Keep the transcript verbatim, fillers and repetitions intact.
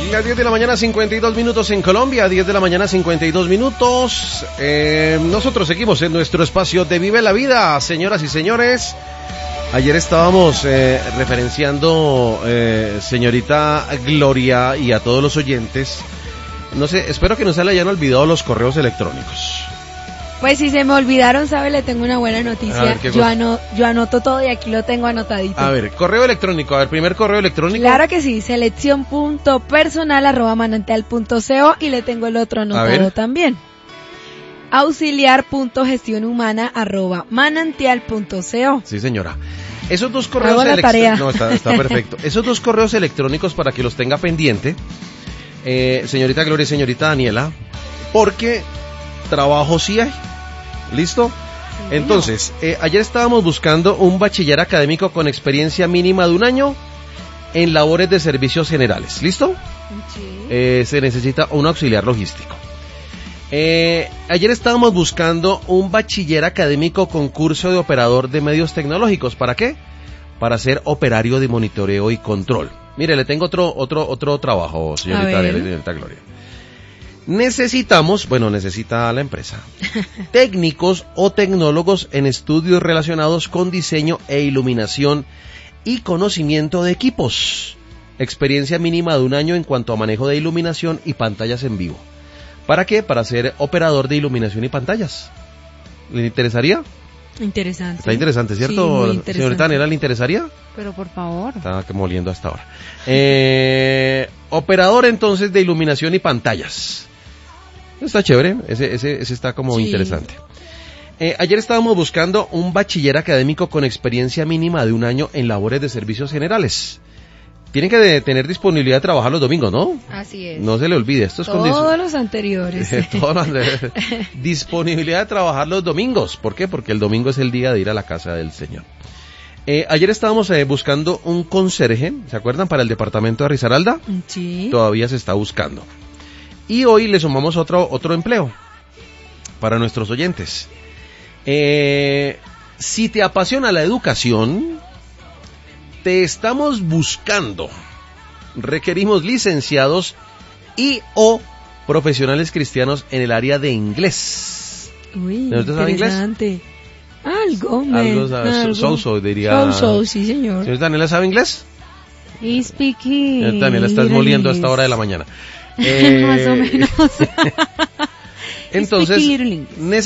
Las diez de la mañana, cincuenta y dos minutos en Colombia, diez de la mañana, cincuenta y dos minutos. Eh, nosotros seguimos en nuestro espacio de Vive la Vida, señoras y señores. Ayer estábamos eh, referenciando, eh, señorita Gloria, y a todos los oyentes. No sé, espero que no se le hayan olvidado los correos electrónicos. Pues si se me olvidaron, ¿sabe? Le tengo una buena noticia. Ver, yo, ano, yo anoto todo y aquí lo tengo anotadito. A ver, correo electrónico, a ver, primer correo electrónico. Claro que sí, selección punto personal arroba manantial punto co, y le tengo el otro anotado también. auxiliar punto gestión humana arroba manantial punto co. Sí, señora. Esos dos correos electrónicos. No, está, está perfecto. Esos dos correos electrónicos para que los tenga pendiente, eh, señorita Gloria y señorita Daniela, porque trabajo sí hay. ¿Listo? Sí, entonces, eh, ayer estábamos buscando un bachiller académico con experiencia mínima de un año en labores de servicios generales. ¿Listo? Sí. Eh, se necesita un auxiliar logístico. Eh, ayer estábamos buscando un bachiller académico con curso de operador de medios tecnológicos. ¿Para qué? Para ser operario de monitoreo y control. Mire, le tengo otro otro otro trabajo, señorita, señorita Gloria. Necesitamos, bueno, necesita la empresa, técnicos o tecnólogos en estudios relacionados con diseño e iluminación y conocimiento de equipos. Experiencia mínima de un año en cuanto a manejo de iluminación y pantallas en vivo. ¿Para qué? Para ser operador de iluminación y pantallas. ¿Le interesaría? Interesante. Está interesante, ¿cierto? Sí, muy interesante. Señorita Daniela, ¿le interesaría? Pero por favor. Está moliendo hasta ahora. Eh, operador entonces de iluminación y pantallas. Está chévere, ese, ese, ese está como sí. interesante. Eh, ayer estábamos buscando un bachiller académico con experiencia mínima de un año en labores de servicios generales. Tienen que de, tener disponibilidad de trabajar los domingos, ¿no? Así es. No se le olvide, esto es Todos condición. los anteriores. Todos los anteriores. Disponibilidad de trabajar los domingos. ¿Por qué? Porque el domingo es el día de ir a la casa del Señor. Eh, ayer estábamos eh, buscando un conserje, ¿se acuerdan? Para el departamento de Risaralda. Sí. Todavía se está buscando. Y hoy le sumamos otro, otro empleo para nuestros oyentes. Eh, si te apasiona la educación, te estamos buscando. Requerimos licenciados y o profesionales cristianos en el área de inglés. Uy, ¿usted sabe inglés? Algo, me, algo, algo. So, so, diría. So, so, sí, señor. ¿Señor Daniela sabe inglés? Y speaking. Señor Daniela, estás moliendo a esta hora de la mañana. Eh, Más o menos. Entonces,